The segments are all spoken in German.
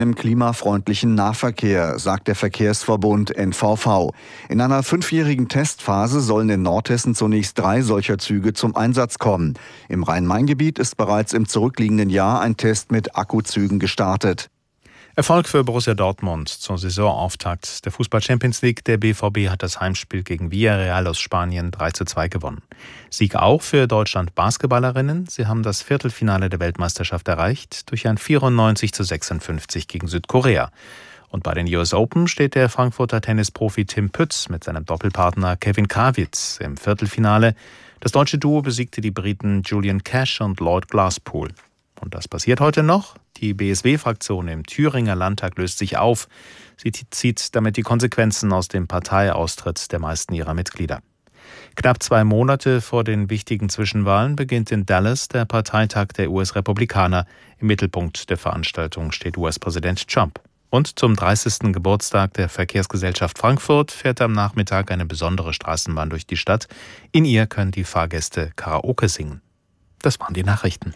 im klimafreundlichen Nahverkehr, sagt der Verkehrsverbund NVV. In einer 5-jährigen Testphase sollen in Nordhessen zunächst 3 solcher Züge zum Einsatz kommen. Im Rhein-Main-Gebiet ist bereits im zurückliegenden Jahr ein Test mit Akkuzügen gestartet. Erfolg für Borussia Dortmund zur Saisonauftakt der Fußball-Champions League. Der BVB hat das Heimspiel gegen Villarreal aus Spanien 3:2 gewonnen. Sieg auch für Deutschland-Basketballerinnen. Sie haben das Viertelfinale der Weltmeisterschaft erreicht durch ein 94:56 gegen Südkorea. Und bei den US Open steht der Frankfurter Tennisprofi Tim Pütz mit seinem Doppelpartner Kevin Krawitz im Viertelfinale. Das deutsche Duo besiegte die Briten Julian Cash und Lloyd Glasspool. Und das passiert heute noch. Die BSW-Fraktion im Thüringer Landtag löst sich auf. Sie zieht damit die Konsequenzen aus dem Parteiaustritt der meisten ihrer Mitglieder. Knapp 2 Monate vor den wichtigen Zwischenwahlen beginnt in Dallas der Parteitag der US-Republikaner. Im Mittelpunkt der Veranstaltung steht US-Präsident Trump. Und zum 30. Geburtstag der Verkehrsgesellschaft Frankfurt fährt am Nachmittag eine besondere Straßenbahn durch die Stadt. In ihr können die Fahrgäste Karaoke singen. Das waren die Nachrichten.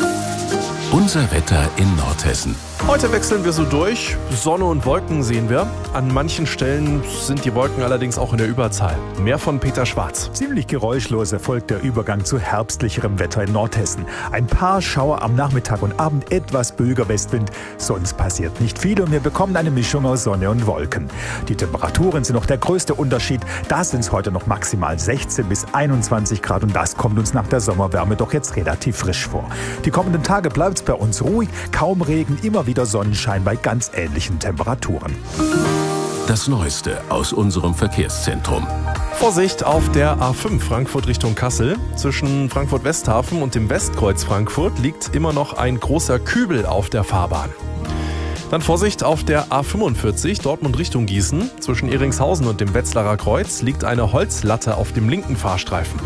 Unser Wetter in Nordhessen. Heute wechseln wir so durch. Sonne und Wolken sehen wir. An manchen Stellen sind die Wolken allerdings auch in der Überzahl. Mehr von Peter Schwarz. Ziemlich geräuschlos erfolgt der Übergang zu herbstlicherem Wetter in Nordhessen. Ein paar Schauer am Nachmittag und Abend, etwas böiger Westwind. Sonst passiert nicht viel und wir bekommen eine Mischung aus Sonne und Wolken. Die Temperaturen sind noch der größte Unterschied. Da sind es heute noch maximal 16 bis 21 Grad und das kommt uns nach der Sommerwärme doch jetzt relativ frisch vor. Die kommenden Tage bleibt es bei uns ruhig, kaum Regen, immer wieder Sonnenschein bei ganz ähnlichen Temperaturen. Das Neueste aus unserem Verkehrszentrum. Vorsicht auf der A5 Frankfurt Richtung Kassel. Zwischen Frankfurt-Westhafen und dem Westkreuz Frankfurt liegt immer noch ein großer Kübel auf der Fahrbahn. Dann Vorsicht auf der A45 Dortmund Richtung Gießen. Zwischen Ehringshausen und dem Wetzlarer Kreuz liegt eine Holzlatte auf dem linken Fahrstreifen.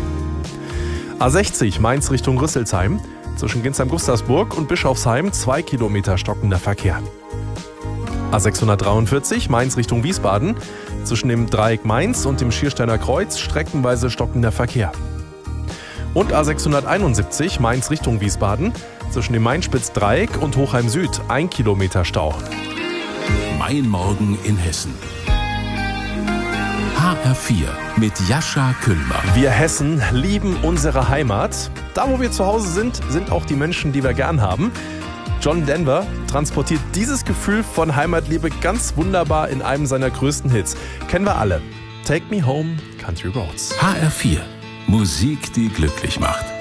A60 Mainz Richtung Rüsselsheim. Zwischen Ginsheim-Gustavsburg und Bischofsheim 2 Kilometer stockender Verkehr. A643 Mainz Richtung Wiesbaden. Zwischen dem Dreieck Mainz und dem Schiersteiner Kreuz streckenweise stockender Verkehr. Und A671 Mainz Richtung Wiesbaden. Zwischen dem Mainspitz-Dreieck und Hochheim Süd 1 Kilometer Stau. Mein Morgen in Hessen. HR4 mit Jascha Küllmer. Wir Hessen lieben unsere Heimat. Da, wo wir zu Hause sind, sind auch die Menschen, die wir gern haben. John Denver transportiert dieses Gefühl von Heimatliebe ganz wunderbar in einem seiner größten Hits. Kennen wir alle. Take Me Home, Country Roads. HR4. Musik, die glücklich macht.